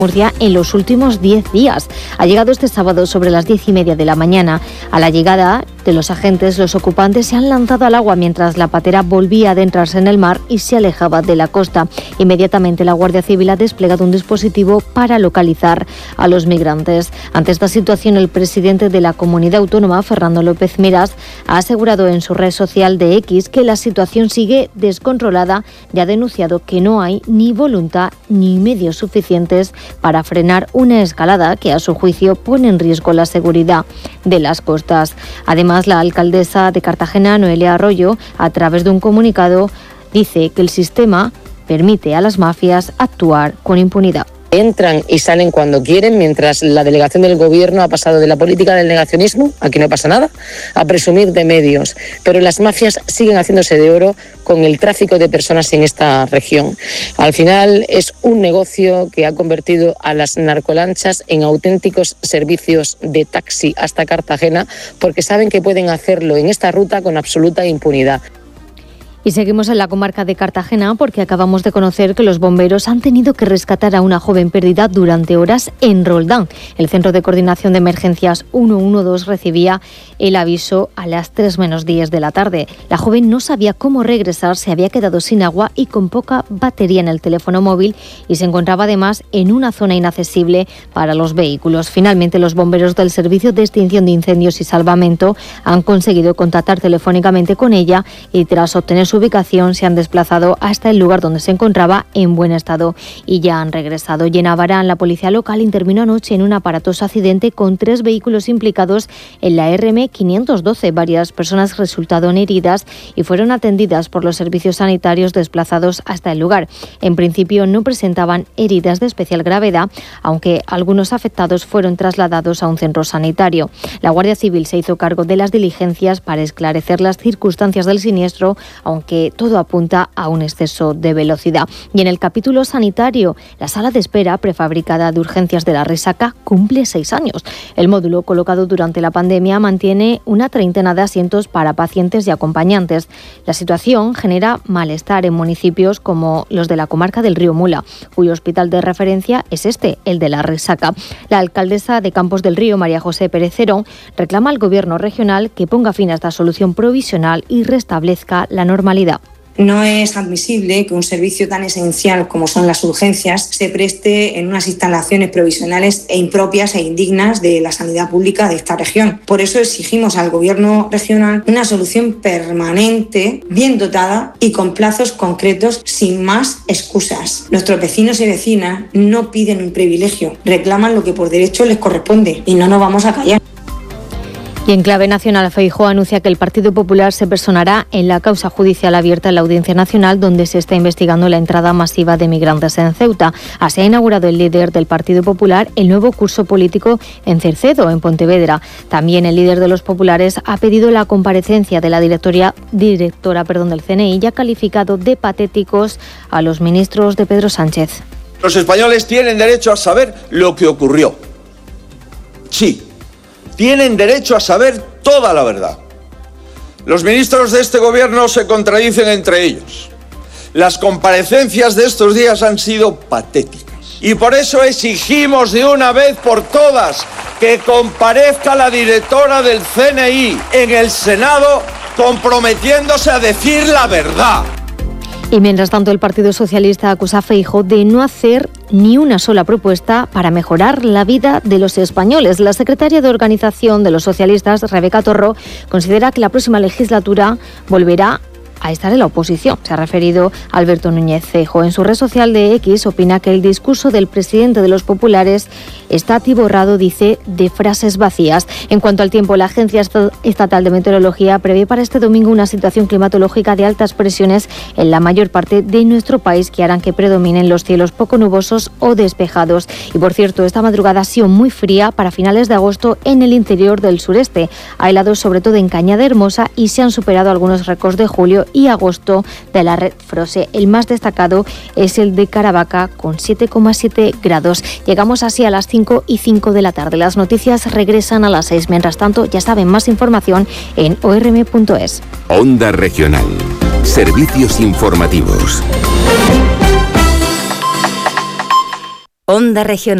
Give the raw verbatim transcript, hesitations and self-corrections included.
Murcia en los últimos diez días. Ha llegado este sábado sobre las diez y media de la mañana. A la llegada de los agentes, los ocupantes se han lanzado al agua mientras la patera volvía a adentrarse en el mar y se alejaba de la costa. Inmediatamente la Guardia Civil ha desplegado un dispositivo para localizar a los migrantes. Ante esta situación, el presidente de la comunidad autónoma, Fernando López Miras, ha asegurado en su red social de X que la situación sigue descontrolada y ha denunciado que no hay ni voluntad ni medios suficientes para frenar una escalada que, a su juicio, pone en riesgo la seguridad de las costas. Además, la alcaldesa de Cartagena, Noelia Arroyo, a través de un comunicado, dice que el sistema permite a las mafias actuar con impunidad. Entran y salen cuando quieren, mientras la delegación del gobierno ha pasado de la política del negacionismo, aquí no pasa nada, a presumir de medios. Pero las mafias siguen haciéndose de oro con el tráfico de personas en esta región. Al final es un negocio que ha convertido a las narcolanchas en auténticos servicios de taxi hasta Cartagena, porque saben que pueden hacerlo en esta ruta con absoluta impunidad. Y seguimos en la comarca de Cartagena porque acabamos de conocer que los bomberos han tenido que rescatar a una joven perdida durante horas en Roldán. El Centro de Coordinación de Emergencias ciento doce recibía el aviso a las tres menos diez de la tarde. La joven no sabía cómo regresar, se había quedado sin agua y con poca batería en el teléfono móvil y se encontraba además en una zona inaccesible para los vehículos. Finalmente, los bomberos del Servicio de Extinción de Incendios y Salvamento han conseguido contactar telefónicamente con ella y, tras obtener su ubicación, se han desplazado hasta el lugar donde se encontraba en buen estado y ya han regresado. Y en Abarán, la policía local intervino anoche en un aparatoso accidente con tres vehículos implicados en la R M quinientos doce. Varias personas resultaron heridas y fueron atendidas por los servicios sanitarios desplazados hasta el lugar. En principio no presentaban heridas de especial gravedad, aunque algunos afectados fueron trasladados a un centro sanitario. La Guardia Civil se hizo cargo de las diligencias para esclarecer las circunstancias del siniestro, aunque que todo apunta a un exceso de velocidad. Y en el capítulo sanitario, la sala de espera prefabricada de urgencias de la Resaca cumple seis años. El módulo, colocado durante la pandemia, mantiene una treintena de asientos para pacientes y acompañantes. La situación genera malestar en municipios como los de la comarca del Río Mula, cuyo hospital de referencia es este, el de la Resaca. La alcaldesa de Campos del Río, María José Pérez Cerón, reclama al gobierno regional que ponga fin a esta solución provisional y restablezca la normalidad. No es admisible que un servicio tan esencial como son las urgencias se preste en unas instalaciones provisionales e impropias e indignas de la sanidad pública de esta región. Por eso exigimos al Gobierno regional una solución permanente, bien dotada y con plazos concretos, sin más excusas. Nuestros vecinos y vecinas no piden un privilegio, reclaman lo que por derecho les corresponde y no nos vamos a callar. Y en clave nacional, Feijóo anuncia que el Partido Popular se personará en la causa judicial abierta en la Audiencia Nacional, donde se está investigando la entrada masiva de migrantes en Ceuta. Así ha inaugurado el líder del Partido Popular el nuevo curso político en Cercedo, en Pontevedra. También el líder de los populares ha pedido la comparecencia de la directora, directora perdón, del C N I y ha calificado de patéticos a los ministros de Pedro Sánchez. Los españoles tienen derecho a saber lo que ocurrió. Sí. Tienen derecho a saber toda la verdad. Los ministros de este gobierno se contradicen entre ellos. Las comparecencias de estos días han sido patéticas. Y por eso exigimos de una vez por todas que comparezca la directora del C N I en el Senado, comprometiéndose a decir la verdad. Y mientras tanto, el Partido Socialista acusa a Feijóo de no hacer ni una sola propuesta para mejorar la vida de los españoles. La secretaria de Organización de los Socialistas, Rebeca Torró, considera que la próxima legislatura volverá a estar en la oposición. Se ha referido a Alberto Núñez Feijóo. En su red social de X opina que el discurso del presidente de los populares está atiborrado, dice, de frases vacías. En cuanto al tiempo, la Agencia Estatal de Meteorología prevé para este domingo una situación climatológica de altas presiones en la mayor parte de nuestro país que harán que predominen los cielos poco nubosos o despejados. Y por cierto, esta madrugada ha sido muy fría para finales de agosto en el interior del sureste. Ha helado sobre todo en Cañada Hermosa y se han superado algunos récords de julio y agosto de la red Frose. El más destacado es el de Caravaca con siete coma siete grados. Llegamos así a las cinco y cinco de la tarde. Las noticias regresan a las seis. Mientras tanto, ya saben, más información en o r m punto es. Onda Regional. Servicios informativos. Onda Regional.